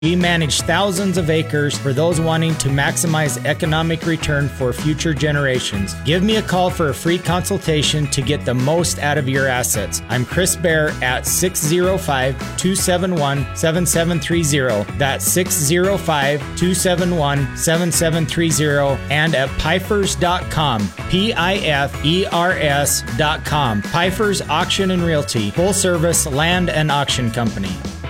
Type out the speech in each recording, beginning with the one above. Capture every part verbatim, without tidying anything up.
We manage thousands of acres for those wanting to maximize economic return for future generations. Give me a call for a free consultation to get the most out of your assets. I'm Chris Bear at six oh five, two seven one, seven seven three oh. That's six oh five, two seven one, seven seven three oh and at pifers dot com. P I F E R S dot com. Pifers Auction and Realty, full service land and auction company.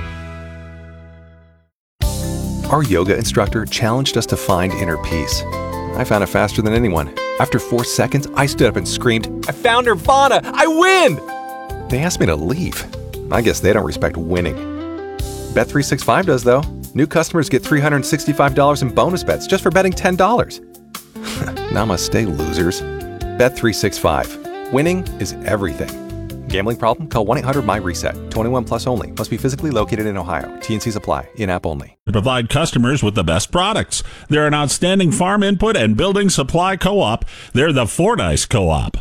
Our yoga instructor challenged us to find inner peace. I found it faster than anyone. After four seconds, I stood up and screamed, "I found Nirvana! I win!" They asked me to leave. I guess they don't respect winning. Bet three sixty-five does, though. New customers get three hundred sixty-five dollars in bonus bets just for betting ten dollars. Namaste, losers. Bet three sixty-five. Winning is everything. Gambling problem? Call one eight hundred my reset. twenty-one plus only. Must be physically located in Ohio. T N Cs apply. In-app only. To provide customers with the best products. They're an outstanding farm input and building supply co-op. They're the Fordyce Co-op.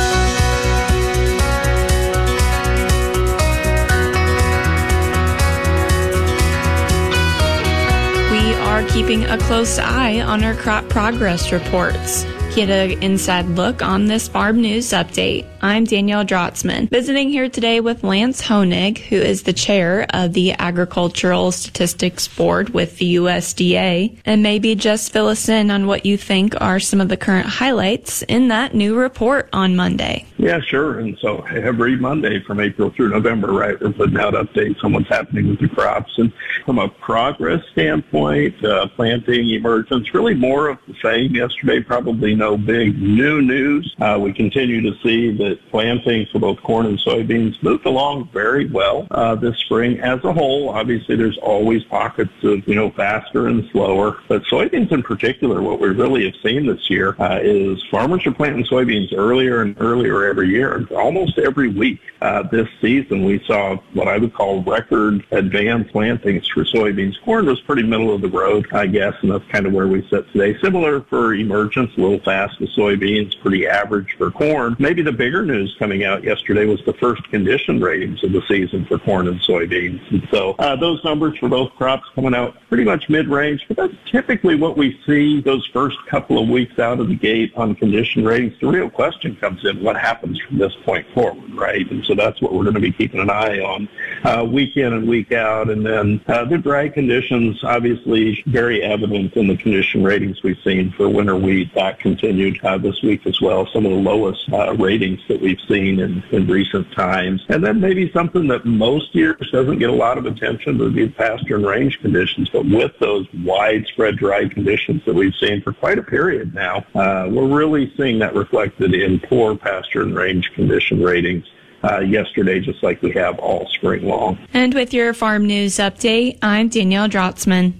We are keeping a close eye on our crop progress reports. Get an inside look on this Farm News Update. I'm Danielle Drotzman, visiting here today with Lance Honig, who is the chair of the Agricultural Statistics Board with the U S D A, and maybe just fill us in on what you think are some of the current highlights in that new report on Monday. Yeah, sure. And so every Monday from April through November, right, we're putting out updates on what's happening with the crops. And from a progress standpoint, uh, planting, emergence, really more of the same. Yesterday, probably no big new news. Uh, we continue to see that planting for both corn and soybeans moved along very well uh, this spring as a whole. Obviously, there's always pockets of, you know, faster and slower. But soybeans in particular, what we really have seen this year uh, is farmers are planting soybeans earlier and earlier every year. Almost every week uh, this season, we saw what I would call record advanced plantings for soybeans. Corn was pretty middle of the road, I guess, and that's kind of where we sit today. Similar for emergence, a little fast with soybeans, pretty average for corn. Maybe the bigger news coming out yesterday was the first condition ratings of the season for corn and soybeans. And so uh, those numbers for both crops coming out pretty much mid-range, but that's typically what we see those first couple of weeks out of the gate on condition ratings. The real question comes in, what happens from this point forward, right? And so that's what we're going to be keeping an eye on uh, week in and week out. And then uh, the dry conditions, obviously very evident in the condition ratings we've seen for winter wheat. That continued uh, this week as well, some of the lowest uh, ratings that we've seen in, in recent times. And then maybe something that most years doesn't get a lot of attention would be pasture and range conditions, but with those widespread dry conditions that we've seen for quite a period now, uh, we're really seeing that reflected in poor pasture and range condition ratings uh, yesterday, just like we have all spring long. And with your Farm News Update, I'm Danielle Drotzman.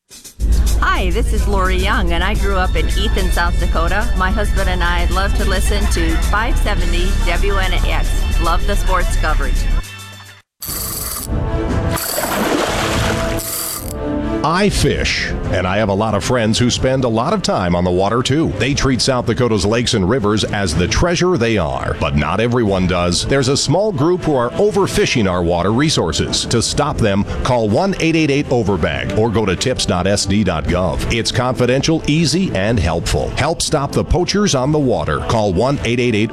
Hi, this is Lori Young, and I grew up in Ethan, South Dakota. My husband and I love to listen to five seventy W N X. Love the sports coverage. I fish, and I have a lot of friends who spend a lot of time on the water too. They treat South Dakota's lakes and rivers as the treasure they are, but not everyone does. There's a small group who are overfishing our water resources. To stop them, call one eight eight eight overbag or go to tips dot s d dot gov. It's confidential, easy, and helpful. Help stop the poachers on the water. Call one eight eight eight